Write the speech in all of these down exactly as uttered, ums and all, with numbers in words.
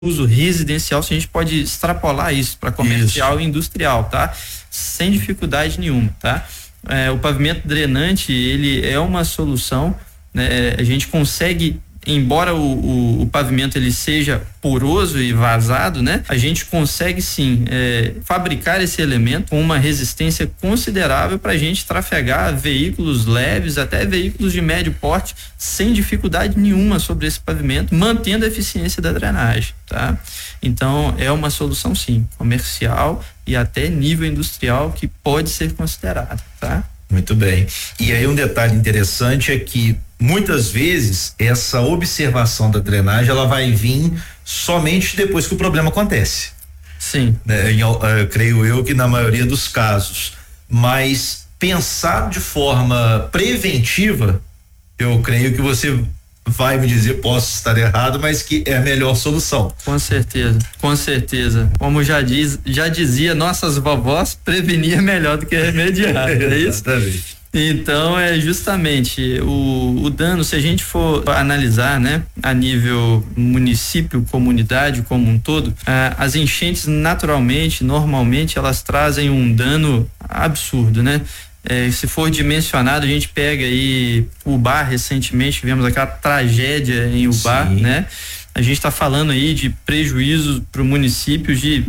uso residencial, se a gente pode extrapolar isso para comercial isso. e industrial, tá? Sem dificuldade nenhuma, tá? É, o pavimento drenante, ele é uma solução, né? A gente consegue, embora o, o, o pavimento ele seja poroso e vazado, né? A gente consegue sim é, fabricar esse elemento com uma resistência considerável para a gente trafegar veículos leves até veículos de médio porte sem dificuldade nenhuma sobre esse pavimento, mantendo a eficiência da drenagem, tá? Então é uma solução sim, comercial e até nível industrial que pode ser considerada, tá? Muito bem. E aí um detalhe interessante é que muitas vezes essa observação da drenagem ela vai vir somente depois que o problema acontece. Sim. É, em, uh, creio eu que na maioria dos casos. Mas pensar de forma preventiva, eu creio que você vai me dizer, posso estar errado, mas que é a melhor solução. Com certeza, com certeza. Como já diz, já dizia nossas vovós, prevenir é melhor do que remediar, é isso? Exatamente. Então é justamente o, o dano, se a gente for analisar, né, a nível município, comunidade como um todo, ah, as enchentes naturalmente, normalmente elas trazem um dano absurdo, né? É, se for dimensionado, a gente pega aí Ubá, recentemente tivemos aquela tragédia em Ubá, Sim. né? A gente está falando aí de prejuízos para o município de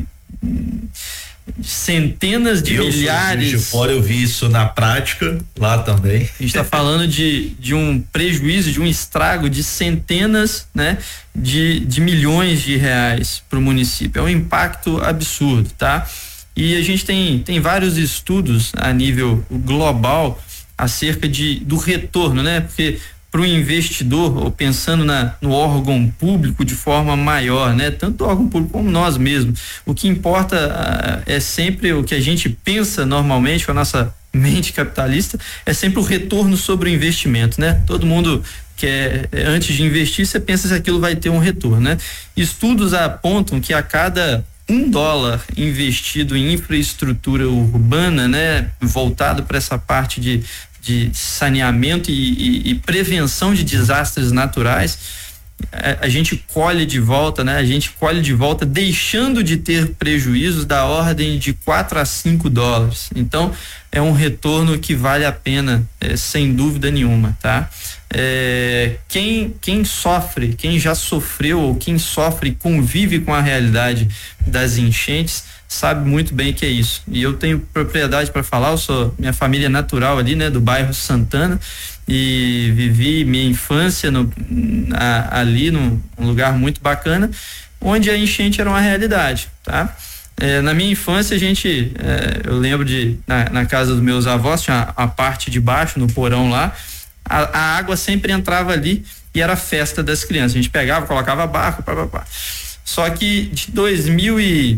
centenas de eu milhares. De fora eu vi isso na prática, lá também. A gente está falando de, de um prejuízo, de um estrago de centenas, né? De, de milhões de reais para o município. É um impacto absurdo, tá? E a gente tem, tem vários estudos a nível global acerca de, do retorno, né? Porque para o investidor, ou pensando na, no órgão público de forma maior, né? Tanto o órgão público como nós mesmos, o que importa uh, é sempre o que a gente pensa normalmente com a nossa mente capitalista, é sempre o retorno sobre o investimento, né? Todo mundo quer, antes de investir, você pensa se aquilo vai ter um retorno, né? Estudos apontam que a cada um dólar investido em infraestrutura urbana, né, voltado para essa parte de, de saneamento e, e, e prevenção de desastres naturais, a, a gente colhe de volta, né, a gente colhe de volta deixando de ter prejuízos da ordem de quatro a cinco dólares. Então é um retorno que vale a pena, é, sem dúvida nenhuma, tá? É, quem, quem sofre, quem já sofreu ou quem sofre e convive com a realidade das enchentes sabe muito bem que é isso. E eu tenho propriedade para falar, eu sou, minha família é natural ali, né, do bairro Santana, e vivi minha infância no, a, ali num um lugar muito bacana, onde a enchente era uma realidade, tá? É, na minha infância a gente, é, eu lembro de na, na casa dos meus avós tinha a, a parte de baixo no porão lá, a, a água sempre entrava ali e era a festa das crianças, a gente pegava, colocava barco, pá, pá, pá. Só que de dois mil e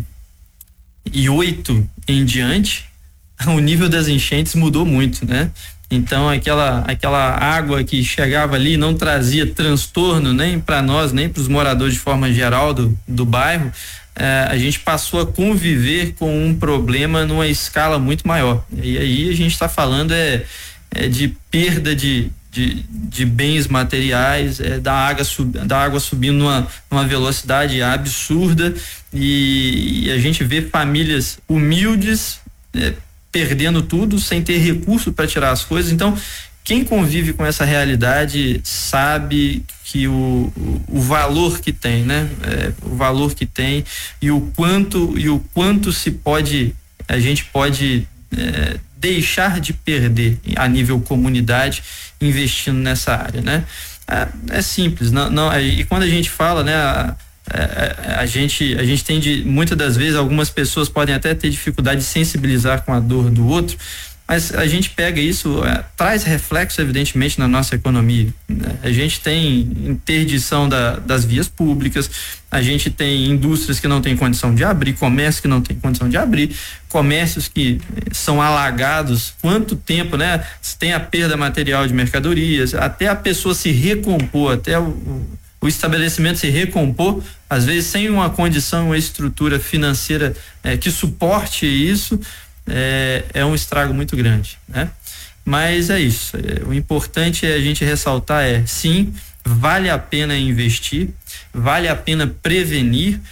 oito em diante o nível das enchentes mudou muito, né? Então aquela aquela água que chegava ali não trazia transtorno nem para nós, nem para os moradores de forma geral do, do bairro. É, a gente passou a conviver com um problema numa escala muito maior. E aí a gente está falando é, é de perda de, de, de bens materiais, é, da, água sub, da água subindo numa, numa velocidade absurda, e, e a gente vê famílias humildes é, perdendo tudo sem ter recurso para tirar as coisas. Então quem convive com essa realidade sabe que o, o, o valor que tem, né? É, o valor que tem e o quanto e o quanto se pode, a gente pode é, deixar de perder a nível comunidade investindo nessa área, né? É, é simples, não, não, e quando a gente fala, né? A, a, a gente a gente tem de, muitas das vezes algumas pessoas podem até ter dificuldade de sensibilizar com a dor do outro, mas a gente pega isso, é, traz reflexo evidentemente na nossa economia, né? A gente tem interdição da, das vias públicas, a gente tem indústrias que não têm condição de abrir, comércio que não tem condição de abrir, comércios que são alagados, quanto tempo, né? Se tem a perda material de mercadorias, até a pessoa se recompor, até o, o estabelecimento se recompor, às vezes sem uma condição, uma estrutura financeira é, que suporte isso, É, é um estrago muito grande, né? Mas é isso, é, o importante é a gente ressaltar é, sim, vale a pena investir, vale a pena prevenir,